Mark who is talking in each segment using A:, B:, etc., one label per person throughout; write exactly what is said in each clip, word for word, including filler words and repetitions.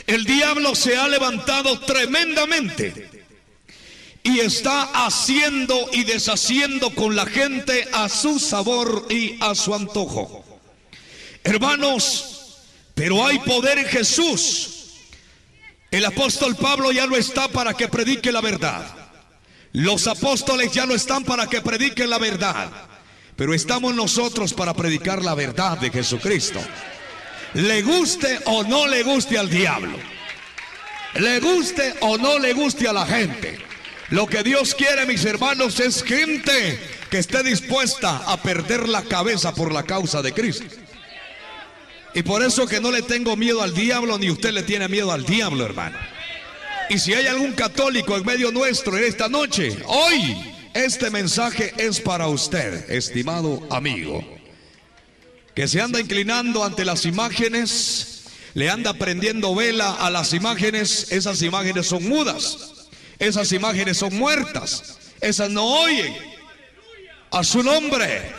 A: El diablo se ha levantado tremendamente y está haciendo y deshaciendo con la gente a su sabor y a su antojo. Hermanos, pero hay poder en Jesús. El apóstol Pablo ya no está para que predique la verdad. Los apóstoles ya no están para que prediquen la verdad. Pero estamos nosotros para predicar la verdad de Jesucristo. Le guste o no le guste al diablo, le guste o no le guste a la gente, lo que Dios quiere, mis hermanos, es gente que esté dispuesta a perder la cabeza por la causa de Cristo. Y por eso que no le tengo miedo al diablo, ni usted le tiene miedo al diablo, hermano. Y si hay algún católico en medio nuestro en esta noche, hoy este mensaje es para usted, estimado amigo, que se anda inclinando ante las imágenes, le anda prendiendo vela a las imágenes. Esas imágenes son mudas, esas imágenes son muertas, esas no oyen. A su nombre.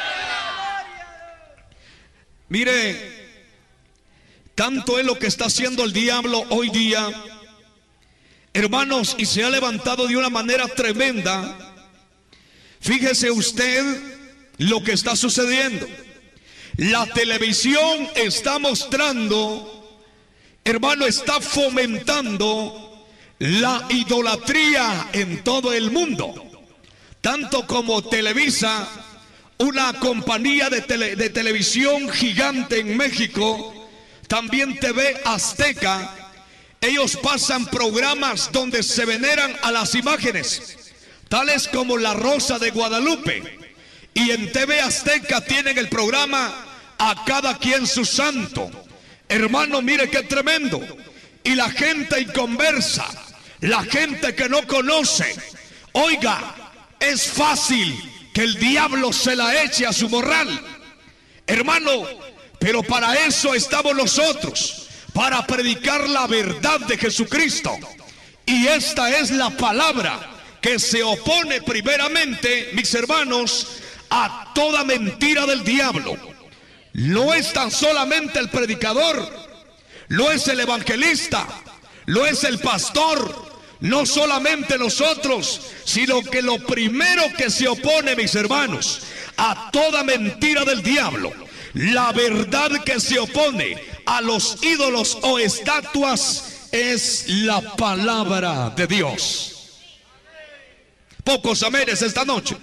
A: Mire, tanto es lo que está haciendo el diablo hoy día, hermanos, y se ha levantado de una manera tremenda. Fíjese usted lo que está sucediendo. La televisión está mostrando, hermano, está fomentando la idolatría en todo el mundo. Tanto como Televisa, una compañía de, tele, de televisión gigante en México, también T V Azteca, ellos pasan programas donde se veneran a las imágenes, tales como la Rosa de Guadalupe. Y en T V Azteca tienen el programa A Cada Quien Su Santo. Hermano, mire qué tremendo. Y la gente inconversa, la gente que no conoce, oiga, es fácil que el diablo se la eche a su morral, hermano. Pero para eso estamos nosotros, para predicar la verdad de Jesucristo. Y esta es la palabra que se opone primeramente, mis hermanos, a toda mentira del diablo. No es tan solamente el predicador, lo es el evangelista, lo es el pastor, no solamente nosotros, sino que lo primero que se opone, mis hermanos, a toda mentira del diablo, la verdad que se opone a los ídolos o estatuas, es la palabra de Dios. Pocos amenes esta noche.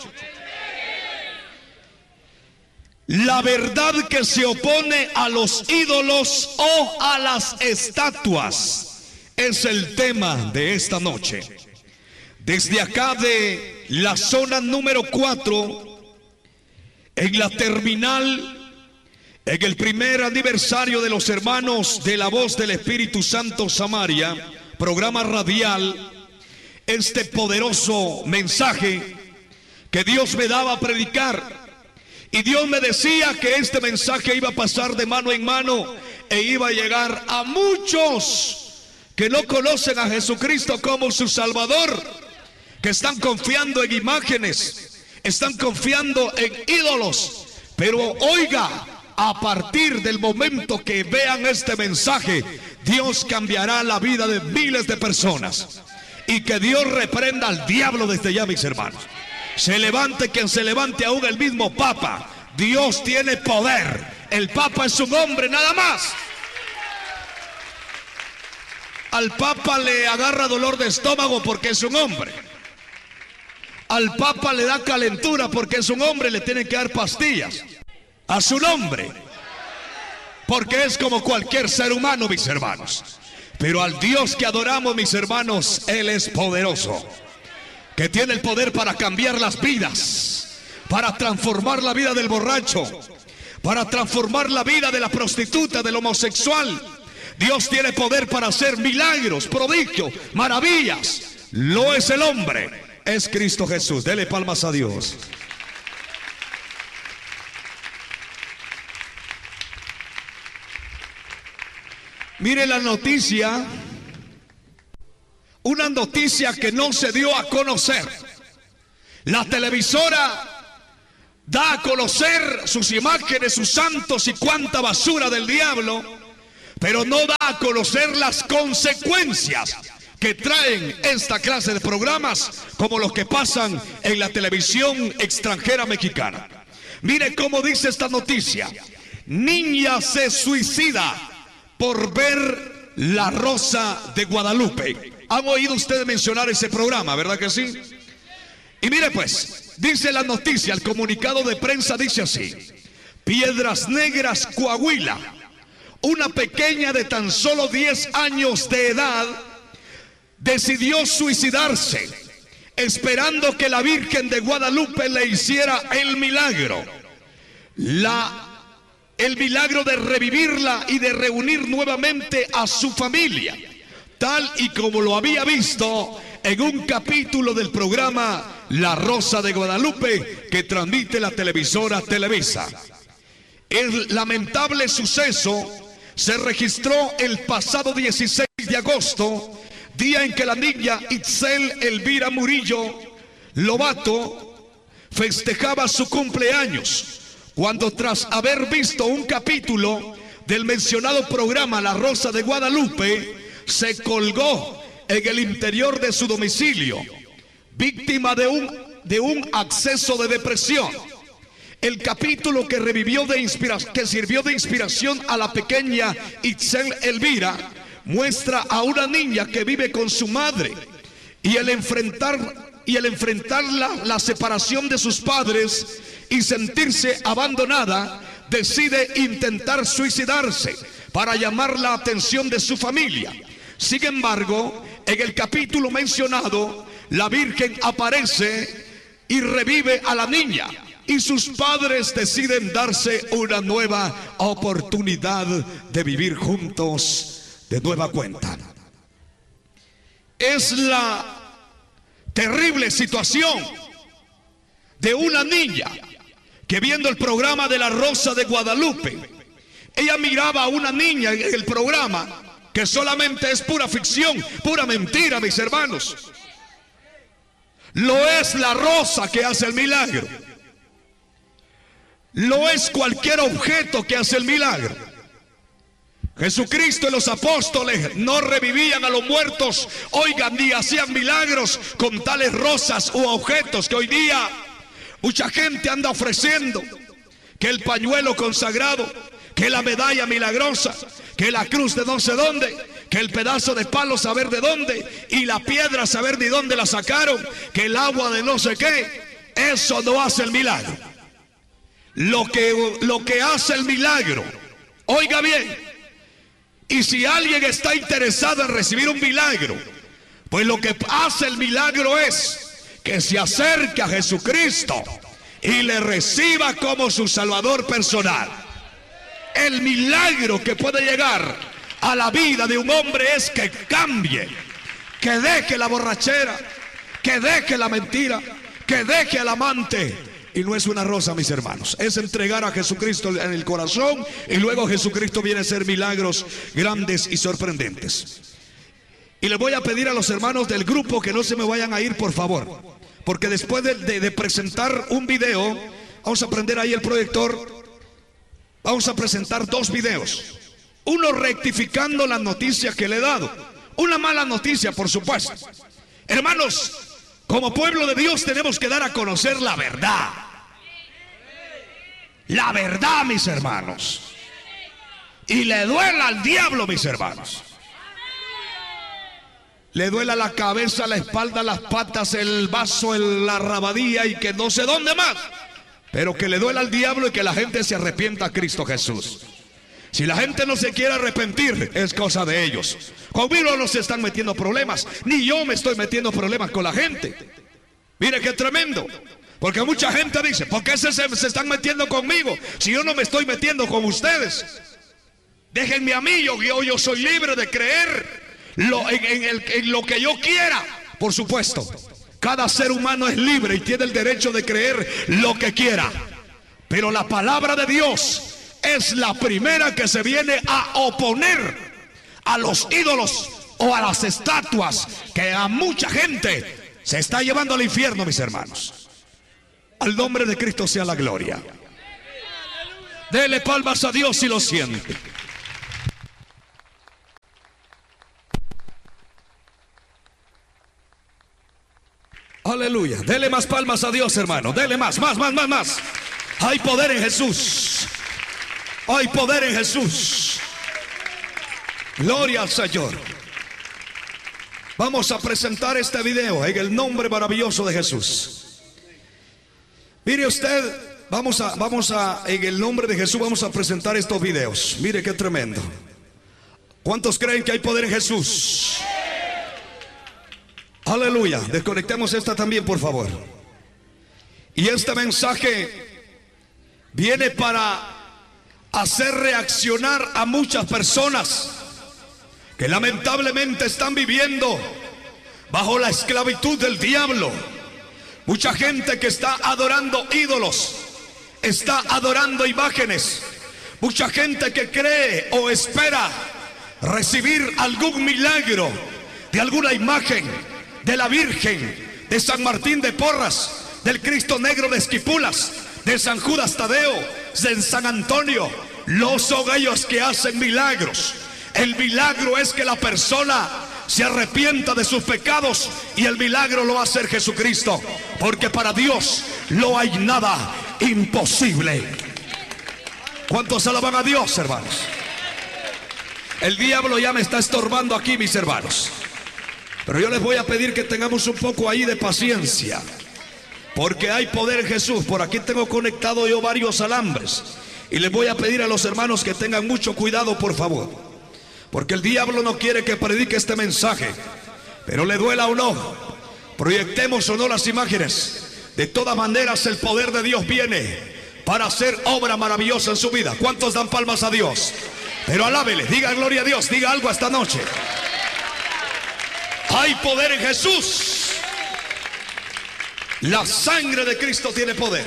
A: La verdad que se opone a los ídolos o a las estatuas es el tema de esta noche. Desde acá de la zona número cuatro, en la terminal, en el primer aniversario de los hermanos de la Voz del Espíritu Santo Samaria, programa radial, este poderoso mensaje que Dios me daba a predicar. Y Dios me decía que este mensaje iba a pasar de mano en mano e iba a llegar a muchos que no conocen a Jesucristo como su Salvador, que están confiando en imágenes, están confiando en ídolos. Pero oiga, a partir del momento que vean este mensaje, Dios cambiará la vida de miles de personas. Y que Dios reprenda al diablo desde ya, mis hermanos. Se levante quien se levante, aún el mismo Papa. Dios tiene poder. El Papa es un hombre nada más. Al Papa le agarra dolor de estómago porque es un hombre. Al Papa le da calentura porque es un hombre, le tienen que dar pastillas. A su nombre. Porque es como cualquier ser humano, mis hermanos. Pero al Dios que adoramos, mis hermanos, Él es poderoso, que tiene el poder para cambiar las vidas, para transformar la vida del borracho, para transformar la vida de la prostituta, del homosexual. Dios tiene poder para hacer milagros, prodigios, maravillas. Lo es el hombre, es Cristo Jesús. Dele palmas a Dios. Mire la noticia, una noticia que no se dio a conocer. La televisora da a conocer sus imágenes, sus santos y cuánta basura del diablo, pero no da a conocer las consecuencias que traen esta clase de programas como los que pasan en la televisión extranjera mexicana. Mire cómo dice esta noticia: niña se suicida por ver La Rosa de Guadalupe. ¿Han oído ustedes mencionar ese programa, verdad que sí? Y mire pues, dice la noticia, el comunicado de prensa dice así: Piedras Negras, Coahuila, una pequeña de tan solo diez años de edad decidió suicidarse, esperando que la Virgen de Guadalupe le hiciera el milagro. La, el milagro de revivirla y de reunir nuevamente a su familia, tal y como lo había visto en un capítulo del programa La Rosa de Guadalupe que transmite la televisora Televisa. El lamentable suceso se registró el pasado dieciséis de agosto, día en que la niña Itzel Elvira Murillo Lobato festejaba su cumpleaños, cuando tras haber visto un capítulo del mencionado programa La Rosa de Guadalupe, se colgó en el interior de su domicilio, víctima de un, de un acceso de depresión. El capítulo que revivió de inspiración, que sirvió de inspiración a la pequeña Itzel Elvira, muestra a una niña que vive con su madre y el enfrentar, y el enfrentar la, la separación de sus padres y sentirse abandonada, decide intentar suicidarse para llamar la atención de su familia. Sin embargo, en el capítulo mencionado, la Virgen aparece y revive a la niña, y sus padres deciden darse una nueva oportunidad de vivir juntos de nueva cuenta. Es la terrible situación de una niña que, viendo el programa de La Rosa de Guadalupe, ella miraba a una niña en el programa que solamente es pura ficción, pura mentira, mis hermanos. Lo es la rosa que hace el milagro. Lo es cualquier objeto que hace el milagro. Jesucristo y los apóstoles no revivían a los muertos, oigan, ni hacían milagros con tales rosas u objetos que hoy día mucha gente anda ofreciendo, que el pañuelo consagrado, que la medalla milagrosa, que la cruz de no sé dónde, que el pedazo de palo saber de dónde, y la piedra saber de dónde la sacaron, que el agua de no sé qué. Eso no hace el milagro. Lo que, lo que hace el milagro, oiga bien, y si alguien está interesado en recibir un milagro, pues lo que hace el milagro es que se acerque a Jesucristo y le reciba como su Salvador personal. El milagro que puede llegar a la vida de un hombre es que cambie, que deje la borrachera, que deje la mentira, que deje al amante. Y no es una rosa, mis hermanos, es entregar a Jesucristo en el corazón, y luego Jesucristo viene a hacer milagros grandes y sorprendentes. Y le voy a pedir a los hermanos del grupo que no se me vayan a ir, por favor, porque después de, de, de presentar un video, vamos a prender ahí el proyector, vamos a presentar dos videos. Uno rectificando la noticia que le he dado, una mala noticia, por supuesto. Hermanos, como pueblo de Dios tenemos que dar a conocer la verdad. La verdad, mis hermanos. Y le duela al diablo, mis hermanos. Le duela la cabeza, la espalda, las patas, el vaso, el, la rabadilla y que no sé dónde más. Pero que le duela al diablo y que la gente se arrepienta a Cristo Jesús. Si la gente no se quiere arrepentir, es cosa de ellos. Conmigo no se están metiendo problemas, ni yo me estoy metiendo problemas con la gente. Mire qué tremendo. Porque mucha gente dice, ¿por qué se, se, se están metiendo conmigo si yo no me estoy metiendo con ustedes? Déjenme a mí, yo, yo, yo soy libre de creer lo, en, en, el, en lo que yo quiera. Por supuesto, cada ser humano es libre y tiene el derecho de creer lo que quiera. Pero la palabra de Dios es la primera que se viene a oponer a los ídolos o a las estatuas que a mucha gente se está llevando al infierno, mis hermanos. Al nombre de Cristo sea la gloria. Dele palmas a Dios si lo siente. Aleluya. Dele más palmas a Dios, hermano. Dele más, más, más, más, más. Hay poder en Jesús. Hay poder en Jesús. Gloria al Señor. Vamos a presentar este video en el nombre maravilloso de Jesús. Mire usted, vamos a, vamos a, en el nombre de Jesús vamos a presentar estos videos. Mire qué tremendo. ¿Cuántos creen que hay poder en Jesús? Aleluya. Desconectemos esta también, por favor. Y este mensaje viene para hacer reaccionar a muchas personas que lamentablemente están viviendo bajo la esclavitud del diablo. Mucha gente que está adorando ídolos, está adorando imágenes. Mucha gente que cree o espera recibir algún milagro de alguna imagen, de la Virgen, de San Martín de Porras, del Cristo Negro de Esquipulas, de San Judas Tadeo, de San Antonio. Los son ellos que hacen milagros. El milagro es que la persona se arrepienta de sus pecados, y el milagro lo va a hacer Jesucristo, porque para Dios no hay nada imposible. ¿Cuántos alaban a Dios, hermanos? El diablo ya me está estorbando aquí, mis hermanos, pero yo les voy a pedir que tengamos un poco ahí de paciencia, porque hay poder en Jesús. Por aquí tengo conectado yo varios alambres, y les voy a pedir a los hermanos que tengan mucho cuidado, por favor, porque el diablo no quiere que predique este mensaje, pero le duela o no, proyectemos o no las imágenes, de todas maneras el poder de Dios viene para hacer obra maravillosa en su vida. ¿Cuántos dan palmas a Dios? Pero alábele, diga gloria a Dios, diga algo esta noche. Hay poder en Jesús. La sangre de Cristo tiene poder.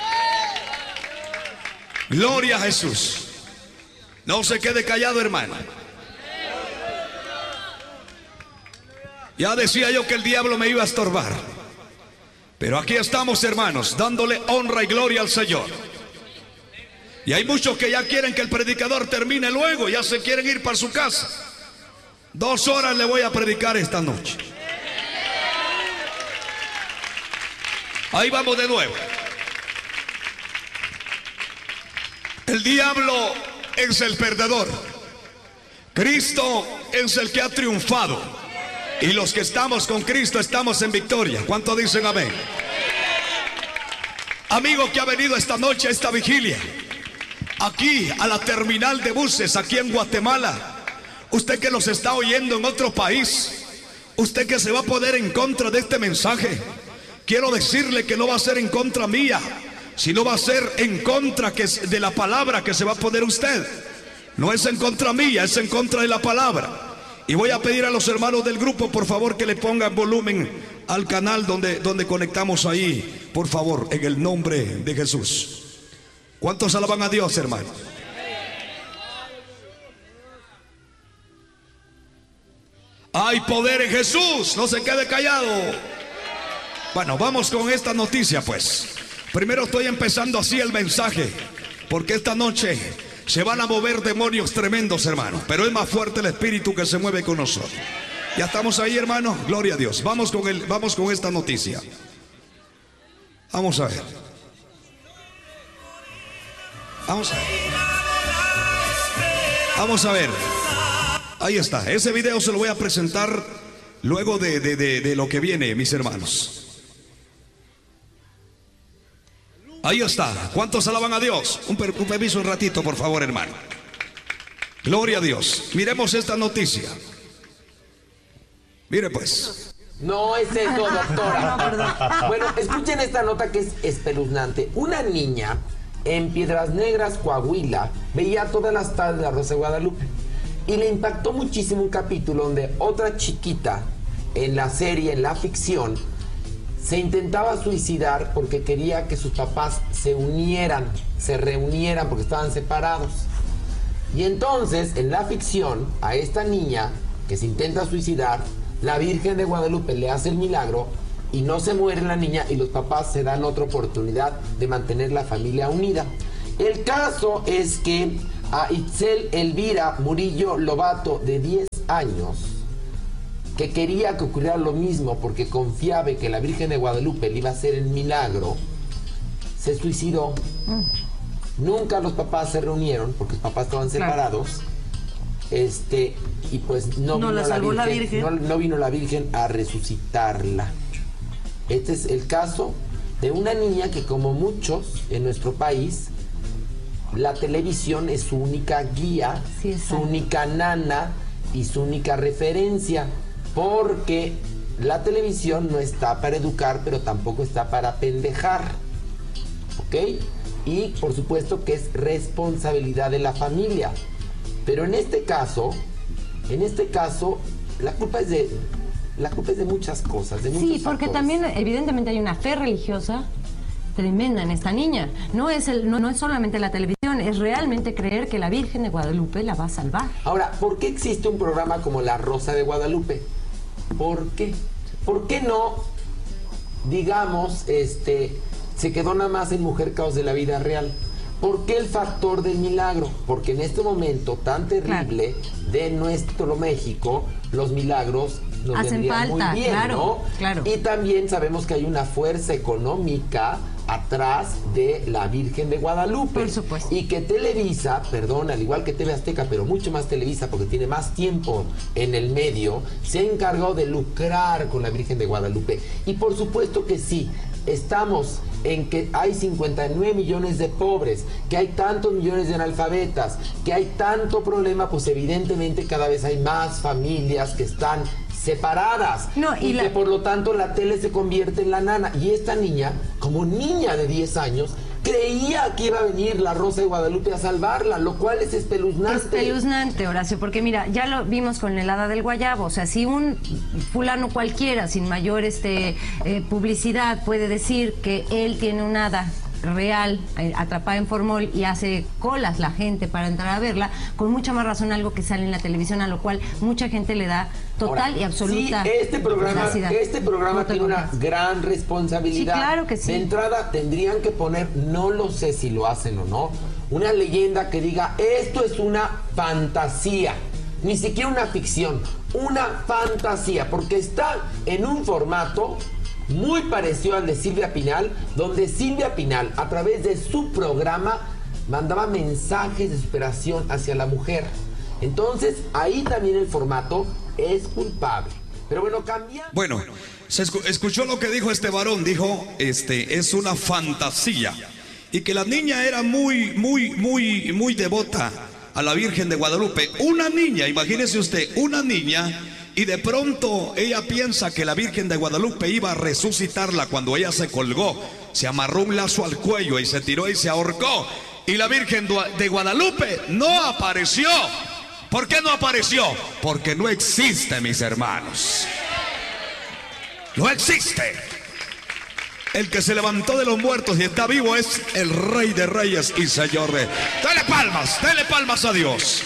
A: Gloria a Jesús. No se quede callado, hermano. Ya decía yo que el diablo me iba a estorbar, pero aquí estamos, hermanos, dándole honra y gloria al Señor. Y hay muchos que ya quieren que el predicador termine luego, ya se quieren ir para su casa. Dos horas le voy a predicar esta noche. Ahí vamos de nuevo. El diablo es el perdedor. Cristo es el que ha triunfado. Y los que estamos con Cristo estamos en victoria. ¿Cuántos dicen amén? Amigo que ha venido esta noche a esta vigilia, aquí a la terminal de buses, aquí en Guatemala, usted que nos está oyendo en otro país, usted que se va a poner en contra de este mensaje, quiero decirle que no va a ser en contra mía, sino va a ser en contra que de la palabra que se va a poner usted. No es en contra mía, es en contra de la palabra. Y voy a pedir a los hermanos del grupo, por favor, que le pongan volumen al canal donde, donde conectamos ahí, por favor, en el nombre de Jesús. ¿Cuántos alaban a Dios, hermanos? Hay poder en Jesús, no se quede callado. Bueno, vamos con esta noticia, pues. Primero estoy empezando así el mensaje, porque esta noche se van a mover demonios tremendos, hermano, pero es más fuerte el espíritu que se mueve con nosotros. Ya estamos ahí, hermano, gloria a Dios. Vamos con el, vamos con esta noticia. Vamos a ver. Vamos a ver. Vamos a ver. Ahí está. Ese video se lo voy a presentar luego de, de, de, de lo que viene, mis hermanos. Ahí está. ¿Cuántos alaban a Dios? Un, per, un permiso un ratito, por favor, hermano. Gloria a Dios. Miremos esta noticia. Mire pues.
B: No es eso, doctora. Bueno, escuchen esta nota que es espeluznante. Una niña en Piedras Negras, Coahuila, veía todas las tardes La Rosa de Guadalupe, y le impactó muchísimo un capítulo donde otra chiquita en la serie, en la ficción, se intentaba suicidar porque quería que sus papás se unieran, se reunieran porque estaban separados. Y entonces, en la ficción, a esta niña que se intenta suicidar, la Virgen de Guadalupe le hace el milagro y no se muere la niña, y los papás se dan otra oportunidad de mantener la familia unida. El caso es que a Itzel Elvira Murillo Lobato, de diez años, que quería que ocurriera lo mismo porque confiaba en que la Virgen de Guadalupe le iba a hacer el milagro, se suicidó. Mm. Nunca los papás se reunieron porque los papás estaban separados. Claro. Este, y pues no, no vino la, la, Virgen, la Virgen. No, no vino la Virgen a resucitarla. Este es el caso de una niña que, como muchos en nuestro país, la televisión es su única guía, sí, su única nana y su única referencia, porque la televisión no está para educar, pero tampoco está para pendejar, ¿ok? Y por supuesto que es responsabilidad de la familia, pero en este caso, en este caso, la culpa es de, la culpa es de muchas cosas, de muchos
C: Sí, porque
B: factores.
C: También evidentemente hay una fe religiosa tremenda en esta niña. No es, el, no, no es solamente la televisión, es realmente creer que la Virgen de Guadalupe la va a salvar.
B: Ahora, ¿por qué existe un programa como La Rosa de Guadalupe? ¿Por qué? ¿Por qué no, digamos, este, se quedó nada más en Mujer Caos de la vida real? ¿Por qué el factor del milagro? Porque en este momento tan terrible claro. de nuestro México, los milagros nos
C: hacen
B: vendrían
C: falta,
B: muy bien,
C: claro,
B: ¿no?
C: Claro.
B: Y también sabemos que hay una fuerza económica atrás de la Virgen de Guadalupe.
C: Por supuesto.
B: Y que Televisa, perdón, al igual que T V Azteca, pero mucho más Televisa porque tiene más tiempo en el medio, se ha encargado de lucrar con la Virgen de Guadalupe. Y por supuesto que sí, estamos en que hay cincuenta y nueve millones de pobres, que hay tantos millones de analfabetas, que hay tanto problema, pues evidentemente cada vez hay más familias que están separadas
C: no, y,
B: y
C: la...
B: que por lo tanto la tele se convierte en la nana. Y esta niña, como niña de diez años, creía que iba a venir la Rosa de Guadalupe a salvarla, lo cual es espeluznante.
C: Espeluznante, Horacio, porque mira, ya lo vimos con el hada del guayabo. O sea, si un fulano cualquiera, sin mayor este eh, publicidad, puede decir que él tiene un hada real, eh, atrapada en formol, y hace colas la gente para entrar a verla, con mucha más razón algo que sale en la televisión, a lo cual mucha gente le da total Ahora, y absoluta
B: sí, este programa, veracidad. Este programa no tiene una gran responsabilidad.
C: Sí, claro que sí.
B: De entrada tendrían que poner, no lo sé si lo hacen o no, una leyenda que diga, esto es una fantasía, ni siquiera una ficción, una fantasía, porque está en un formato muy parecido al de Silvia Pinal, donde Silvia Pinal, a través de su programa, mandaba mensajes de superación hacia la mujer. Entonces, ahí también el formato es culpable. Pero bueno, cambiando...
A: Bueno, se escu escuchó lo que dijo este varón. Dijo, este, es una fantasía. Y que la niña era muy, muy, muy, muy devota a la Virgen de Guadalupe. Una niña, imagínese usted, una niña... Y de pronto ella piensa que la Virgen de Guadalupe iba a resucitarla cuando ella se colgó. Se amarró un lazo al cuello y se tiró y se ahorcó. Y la Virgen de Guadalupe no apareció. ¿Por qué no apareció? Porque no existe, mis hermanos. No existe. El que se levantó de los muertos y está vivo es el Rey de Reyes y Señor de... Dale palmas, dale palmas a Dios.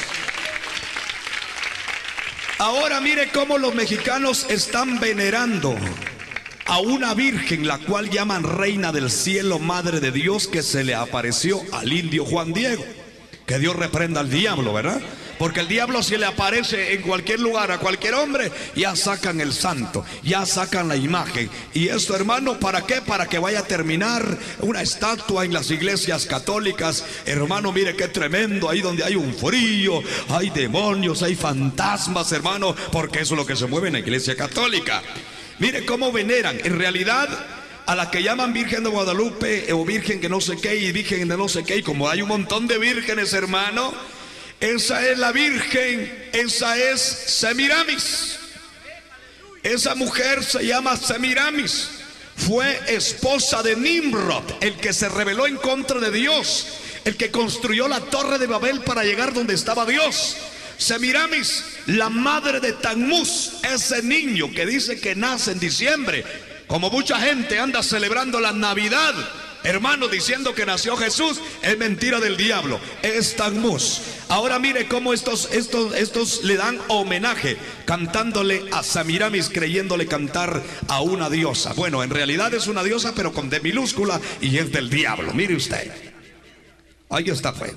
A: Ahora mire cómo los mexicanos están venerando a una virgen, la cual llaman Reina del Cielo, Madre de Dios, que se le apareció al indio Juan Diego. Que Dios reprenda al diablo, ¿verdad? Porque el diablo, si le aparece en cualquier lugar a cualquier hombre, ya sacan el santo, ya sacan la imagen. Y esto, hermano, ¿para qué? Para que vaya a terminar una estatua en las iglesias católicas. Hermano, mire qué tremendo, ahí donde hay un frío, hay demonios, hay fantasmas, hermano, porque eso es lo que se mueve en la iglesia católica. Mire cómo veneran, en realidad, a la que llaman Virgen de Guadalupe, o Virgen que no sé qué, y Virgen de no sé qué, y como hay un montón de vírgenes, hermano, esa es la Virgen, esa es Semiramis. Esa mujer se llama Semiramis. Fue esposa de Nimrod, el que se rebeló en contra de Dios, el que construyó la torre de Babel para llegar donde estaba Dios. Semiramis, la madre de Tammuz, ese niño que dice que nace en diciembre. Como mucha gente anda celebrando la Navidad, hermano, diciendo que nació Jesús, es mentira del diablo, es Tammuz. Ahora mire cómo estos, estos, estos le dan homenaje, cantándole a Semiramis, creyéndole cantar a una diosa. Bueno, en realidad es una diosa, pero con D minúscula, y es del diablo. Mire usted, ahí está, pues.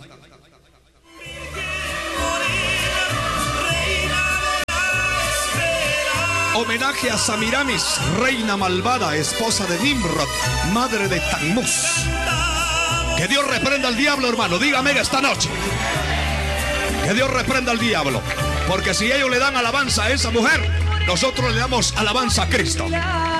A: homenaje a Samiramis, reina malvada, esposa de Nimrod, madre de Tammuz. Que Dios reprenda al diablo, hermano. Dígame esta noche. Que Dios reprenda al diablo. Porque si ellos le dan alabanza a esa mujer, nosotros le damos alabanza a Cristo.